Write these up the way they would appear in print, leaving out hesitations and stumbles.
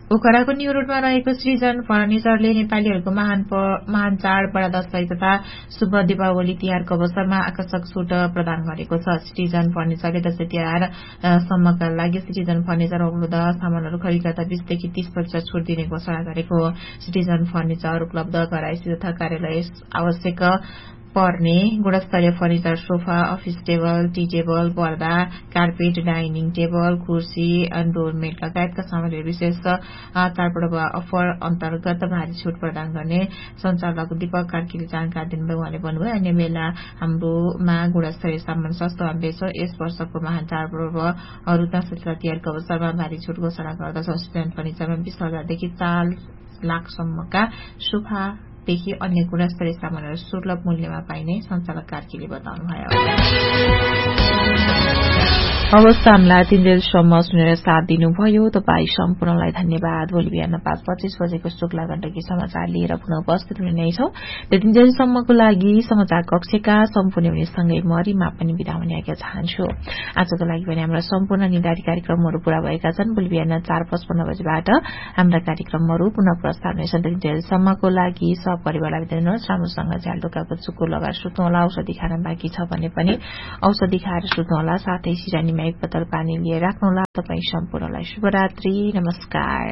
पोखराको new रोडमा रहेको सृजन फर्निचरले नेपालीहरूको महान चाड बडा दशैं तथा शुभ दीपावली तिहारको अवसरमा आकर्षक छुट प्रदान गरेको छ। सृजन फर्निचरले दशैं तिहार सम्मका लागि सृजन फर्निचर उपलब्ध सामानहरू खरिद गर्दा 20 देखि 30% छुट दिने घोषणा गरेको हो। सृजन फर्निचर उपलब्ध गराएपछि तथा कार्यालय आवश्यक पर्ने गुणस्तरीय furniture sofa, office table, tea table, पर्दा, कार्पेट, डाइनिङ टेबल, कुर्सी, डोरमेट लगायतका सामग्री विशेष चाडपर्व अफर अन्तर्गत भारी छुट प्रदान गर्ने सञ्चालक दीपक कार्कीले जानकारी दिनुभयो। उहाँले भन्नुभयो अन्य बेला हाम्रोमा गुणस्तरीय सामान सस्तोमा बेच्छौं। यस वर्षको महान चाडपर्वहरू दशैं तथा तिहारको अवसरमा भारी छुट घोषणा गर्दछ। सृजन फर्निचरमा 20,000 देखि 4 लाखसम्मका सोफा देखि अन्य गुणस्तरीय सामानहरू सुलभ मूल्यमा पाइने सञ्चालक कार्कीले बताउनुभयो। हवस् हामीलाई 3 दिनसम्म सुनेर साथ दिनुभयो। तपाई सम्पूर्णलाई धन्यवाद। भोलि बिहान 5:25 बजेको शुक्ला गण्डकी समाचार लिएर पुनः उपस्थित हुने नै छौं। त्यति दिनसम्मको लागि समाचार कक्षका सम्पूर्ण हुनेसँगै म रिमा पनि बिदा हुने आज्ञा चाहन्छु। आजको लागि पनि हाम्रा सम्पूर्ण निर्धारित कार्यक्रमहरू पूरा भएका छन्। भोलि बिहान 4:55 बजेबाट हाम्रा कार्यक्रमहरू पुनः प्रसारण हुनेछन्। त्यति दिनसम्मको लागि परिवारलाई बिदा दिनुहोस्। राम्रोसँग झ्यालडोकाको चुक्को लगाएर सुत्नुहोला। औषधि खान बाँकी छ भने पनि औषधि खाएर सुत्नुहोला। साथै सिरानीमा 1 बोतल पानी लिएर राख्नुहोला। तपाई सम्पूर्णलाई शुभरात्रि। नमस्कार।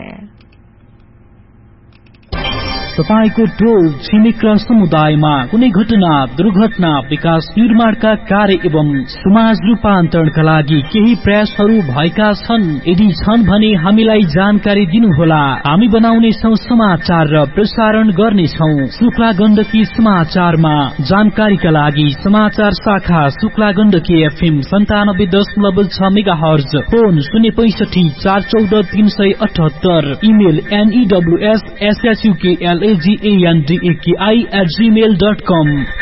तपाईको टोल छिमेक र समुदायमा कुनै घटना, दुर्घटना, विकास निर्माणका कार्य एवं समाज रूपान्तरणका लागि केही प्रयासहरू भएका छन्? यदि छन् भने हामीलाई जानकारी दिनुहोला। हामी बनाउने छौं समाचार र प्रसारण गर्ने छौं। शुक्ला गण्डकी समाचारमा जानकारीका लागि समाचार शाखा Shukla Gandaki FM 97.6 megahertz, phone 065 414 378, email news@gmail.com।